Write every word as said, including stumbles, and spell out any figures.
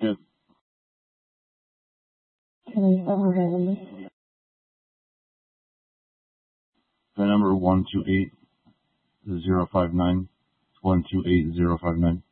Yes. Can I have her number? The number one two eight zero five nine one two eight zero five nine.